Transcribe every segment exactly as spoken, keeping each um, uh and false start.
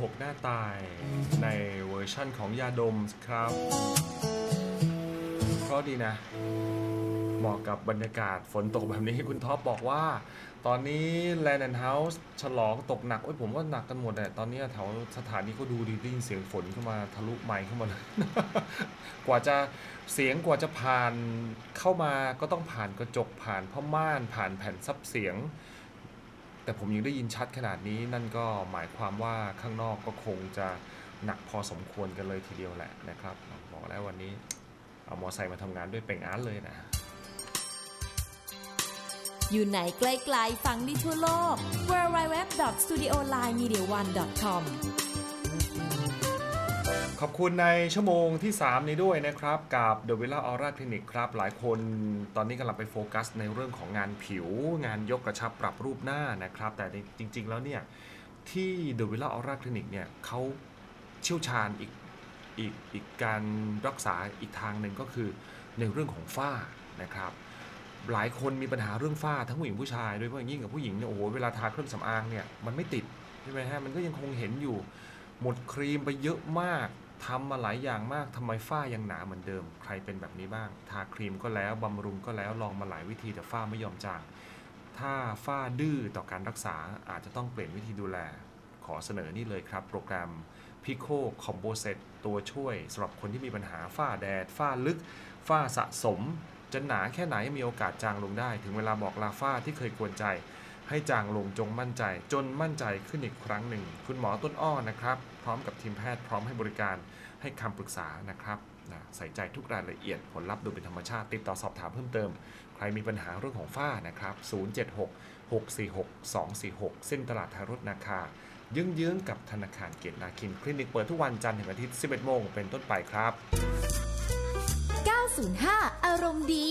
กหน้าตายในเวอร์ชั่นของยาดมครับเพราะดีนะเหมาะกับบรรยากาศฝนตกแบบนี้คุณท็อปบอกว่าตอนนี้ Land and House ฉลองตกหนักโอ้ยผมว่าหนักกันหมดแต่ตอนนี้แถวสถานีก็ดูดีได้ยินเสียงฝนเข้ามาทะลุไมค์เข้ามาเลย กว่าจะเสียงกว่าจะผ่านเข้ามาก็ต้องผ่านกระจกผ่านผ้าม่านผ่านแผ่นซับเสียงแต่ผมยังได้ยินชัดขนาดนี้นั่นก็หมายความว่าข้างนอกก็คงจะหนักพอสมควรกันเลยทีเดียวแหละนะครับบอกแล้ววันนี้เอามอไซค์มาทำงานด้วยเป่งอาร์ตเลยนะอยู่ไหนไกลๆฟังได้ทั่วโลก ดับเบิลยู ดับเบิลยู ดับเบิลยู ดอท สตูดิโอไลน์ มีเดียวัน ดอท คอมขอบคุณในชั่วโมงที่สามนี้ด้วยนะครับกับ The Villa Aura Clinic ครับหลายคนตอนนี้กำลังไปโฟกัสในเรื่องของงานผิวงานยกกระชับปรับรูปหน้านะครับแต่จริงๆแล้วเนี่ยที่ The Villa Aura Clinic เนี่ยเขาเชี่ยวชาญอีกอีกอีกการรักษาอีกทางหนึ่งก็คือในเรื่องของฝ้านะครับหลายคนมีปัญหาเรื่องฝ้าทั้งผู้หญิงผู้ชายโดยเฉพาะยิ่งกับผู้หญิงเนี่ยโอ้โหเวลาทาเครื่องสำอางเนี่ยมันไม่ติดใช่ไหมฮะมันก็ยังคงเห็นอยู่หมดครีมไปเยอะมากทำมาหลายอย่างมากทำไมฝ้ายังหนาเหมือนเดิมใครเป็นแบบนี้บ้างทาครีมก็แล้วบำรุงก็แล้วลองมาหลายวิธีแต่ฝ้าไม่ยอมจางถ้าฝ้าดื้อต่อการรักษาอาจจะต้องเปลี่ยนวิธีดูแลขอเสนอนี่เลยครับโปรแกรม Pico Combo Set ตัวช่วยสำหรับคนที่มีปัญหาฝ้าแดดฝ้าลึกฝ้าสะสมจะหนาแค่ไหนมีโอกาสจางลงได้ถึงเวลาบอกลาฝ้าที่เคยกวนใจให้จางลงจงมั่นใจจนมั่นใจขึ้นอีกครั้งหนึ่งคุณหมอต้นอ้อนะครับพร้อมกับทีมแพทย์พร้อมให้บริการให้คำปรึกษานะครับนะใส่ใจทุกรายละเอียดผลลัพธ์ดูเป็นธรรมชาติติดต่อสอบถามเพิ่มเติมใครมีปัญหาเรื่องของฝ้านะครับศูนย์ เจ็ด หก หก สี่ หก สอง สี่ หกเส้นตลาดไทยรถนาคาเยื้องๆกับธนาคารเกียรตินาคินคลินิกเปิดทุกวันจันทร์ถึงอาทิตย์ สิบเอ็ด โมงเป็นต้นไปครับเก้าศูนย์ห้า อารมณ์ดี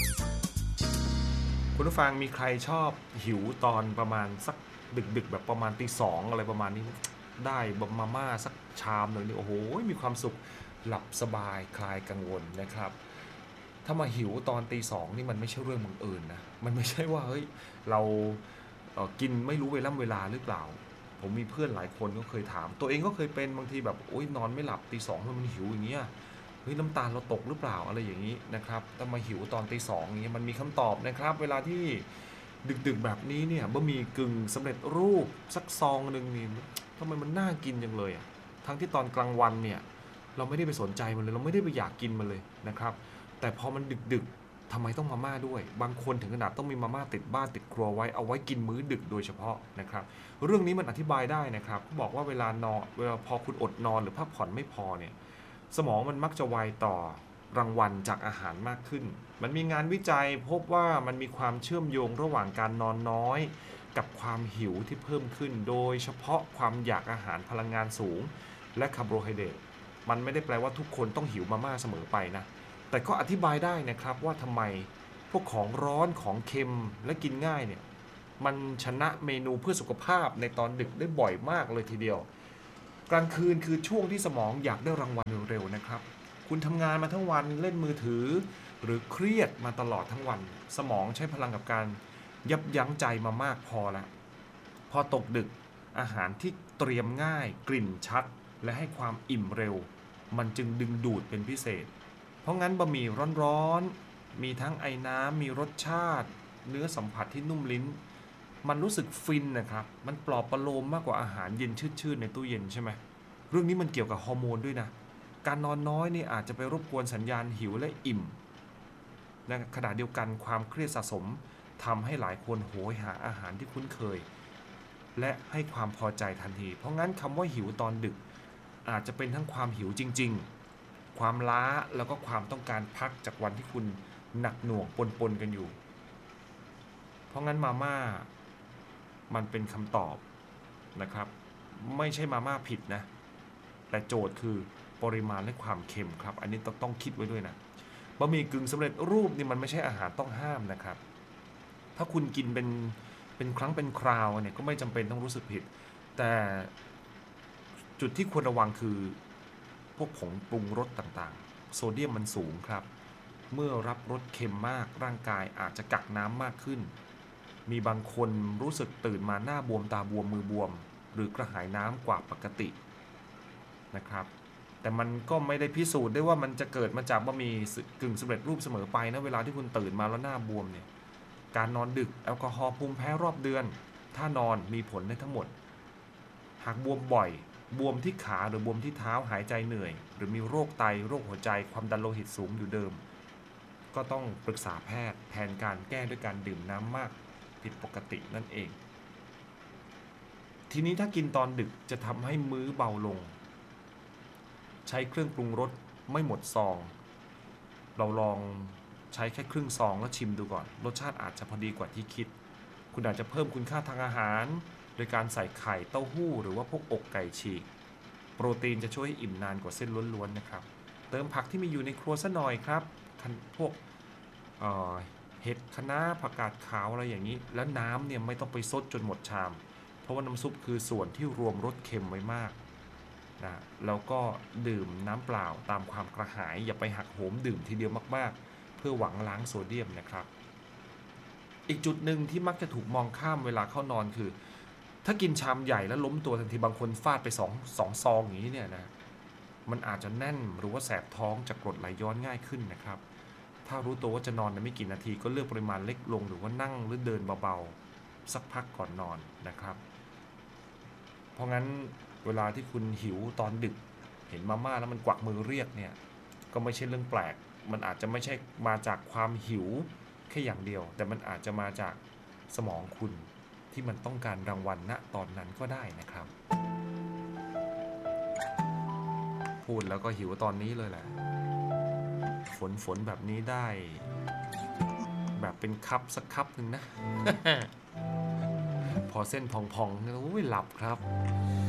คุณผู้ฟังมีใครชอบหิวตอนประมาณสักดึกๆแบบประมาณตีสองอะไรประมาณนี้ได้มาม่าสักชามหนึ่งนี่โอ้โหมีความสุขหลับสบายคลายกังวลนะครับถ้ามาหิวตอนตีสองนี่มันไม่ใช่เรื่องบังเอิญนะมันไม่ใช่ว่าเฮ้ยเราเอ่อกินไม่รู้เวลาเวลาหรือเปล่าผมมีเพื่อนหลายคนก็เคยถามตัวเองก็เคยเป็นบางทีแบบโอ๊ยนอนไม่หลับตีสองมันหิวอย่างเงี้ยเฮ้ยน้ำตาลเราตกหรือเปล่าอะไรอย่างนี้นะครับแต่มาหิวตอนตีสองอย่างเงี้ยมันมีคำตอบนะครับเวลาที่ดึกๆแบบนี้เนี่ยบะหมี่กึ่งสำเร็จรูปสักซองนึงนี่ทำไมมันน่ากินจังเลยอ่ะทั้งที่ตอนกลางวันเนี่ยเราไม่ได้ไปสนใจมันเลยเราไม่ได้ไปอยากกินมันเลยนะครับแต่พอมันดึกๆทำไมต้องมาม่าด้วยบางคนถึงขนาดต้องมีมาม่าติดบ้านติดครัวไว้เอาไว้กินมื้อดึกโดยเฉพาะนะครับเรื่องนี้มันอธิบายได้นะครับบอกว่าเวลานอนเวลาพอคุณอดนอนหรือพักผ่อนไม่พอเนี่ยสมองมันมักจะไวต่อรางวัลจากอาหารมากขึ้นมันมีงานวิจัยพบว่ามันมีความเชื่อมโยงระหว่างการนอนน้อยกับความหิวที่เพิ่มขึ้นโดยเฉพาะความอยากอาหารพลังงานสูงและคาร์โบไฮเดรตมันไม่ได้แปลว่าทุกคนต้องหิวมาม่าเสมอไปนะแต่ก็อธิบายได้นะครับว่าทำไมพวกของร้อนของเค็มและกินง่ายเนี่ยมันชนะเมนูเพื่อสุขภาพในตอนดึกได้บ่อยมากเลยทีเดียวกลางคืนคือช่วงที่สมองอยากได้รางวัลเร็วๆนะครับคุณทำงานมาทั้งวันเล่นมือถือหรือเครียดมาตลอดทั้งวันสมองใช้พลังกับการยับยั้งใจมามากพอแล้วพอตกดึกอาหารที่เตรียมง่ายกลิ่นชัดและให้ความอิ่มเร็วมันจึงดึงดูดเป็นพิเศษเพราะงั้นบะหมี่ร้อนๆมีทั้งไอ้น้ำมีรสชาติเนื้อสัมผัสที่นุ่มลิ้นมันรู้สึกฟินนะครับมันปลอบประโลมมากกว่าอาหารเย็นชืดๆในตู้เย็นใช่ไหมเรื่องนี้มันเกี่ยวกับฮอร์โมนด้วยนะการนอนน้อยนี่อาจจะไปรบกวนสัญญาณหิวและอิ่มในขณะเดียวกันความเครียดสะสมทำให้หลายคนโหยหาอาหารที่คุ้นเคยและให้ความพอใจทันทีเพราะงั้นคำว่าหิวตอนดึกอาจจะเป็นทั้งความหิวจริงๆความล้าแล้วก็ความต้องการพักจากวันที่คุณหนักหน่วงปนๆกันอยู่เพราะงั้นมาม่ามันเป็นคำตอบนะครับไม่ใช่มาม่าผิดนะแต่โจทย์คือปริมาณและความเค็มครับอันนี้ต้องต้องคิดไว้ด้วยนะบะหมี่กึ่งสำเร็จรูปนี่มันไม่ใช่อาหารต้องห้ามนะครับถ้าคุณกินเป็นเป็นครั้งเป็นคราวเนี่ยก็ไม่จำเป็นต้องรู้สึกผิดแต่จุดที่ควรระวังคือพวกผงปรุงรสต่างๆโซเดียมมันสูงครับเมื่อรับรสเค็มมากร่างกายอาจจะกักน้ำมากขึ้นมีบางคนรู้สึกตื่นมาหน้าบวมตาบวมมือบวมหรือกระหายน้ำกว่าปกตินะครับแต่มันก็ไม่ได้พิสูจน์ได้ว่ามันจะเกิดมาจากบะหมี่กึ่งสำเร็จรูปเสมอไปนะเวลาที่คุณตื่นมาแล้วหน้าบวมเนี่ยการนอนดึกแอลกอฮอล์ภูมิแพ้รอบเดือนถ้านอนมีผลได้ทั้งหมดหากบวมบ่อยบวมที่ขาหรือบวมที่เท้าหายใจเหนื่อยหรือมีโรคไตโรคหัวใจความดันโลหิตสูงอยู่เดิมก็ต้องปรึกษาแพทย์แทนการแก้ด้วยการดื่มน้ำมากผิดปกตินั่นเองทีนี้ถ้ากินตอนดึกจะทำให้มื้อเบาลงใช้เครื่องปรุงรสไม่หมดซองเราลองใช้แค่ครึ่งซองแล้วชิมดูก่อนรสชาติอาจจะพอดีกว่าที่คิดคุณอาจจะเพิ่มคุณค่าทางอาหารโดยการใส่ไข่เต้าหู้หรือว่าพวกอกไก่ฉีกโปรตีนจะช่วยให้อิ่มนานกว่าเส้นล้วนๆนะครับเติมผักที่มีอยู่ในครัวซะหน่อยครับพวกเอ่อเห็ดคะน้าผักกาดขาวอะไรอย่างนี้แล้วน้ำเนี่ยไม่ต้องไปซดจนหมดชามเพราะว่าน้ำซุปคือส่วนที่รวมรสเค็มไว้มากนะแล้วก็ดื่มน้ำเปล่าตามความกระหายอย่าไปหักโหมดื่มทีเดียวมากๆเพื่อหวังล้างโซเดียมนะครับอีกจุดหนึ่งที่มักจะถูกมองข้ามเวลาเข้านอนคือถ้ากินชามใหญ่แล้วล้มตัวทันทีบางคนฟาดไปสองสองซองอย่างนี้เนี่ยนะมันอาจจะแน่นหรือว่าแสบท้องจากกรดไหลย้อนง่ายขึ้นนะครับถ้ารู้ตัวว่าจะนอนในไม่กี่นาทีก็เลือกปริมาณเล็กลงหรือว่านั่งหรือเดินเบาๆสักพักก่อนนอนนะครับเพราะงั้นเวลาที่คุณหิวตอนดึกเห็นมาม่าแล้วมันกวักมือเรียกเนี่ยก็ไม่ใช่เรื่องแปลกมันอาจจะไม่ใช่มาจากความหิวแค่อย่างเดียวแต่มันอาจจะมาจากสมองคุณที่มันต้องการรางวัลณตอนนั้นก็ได้นะครับพูดแล้วก็หิวตอนนี้เลยแหละฝนฝนแบบนี้ได้แบบเป็นคัพสักคัพหนึ่งนะ พอเส้นพองๆโอ้ยหลับครับ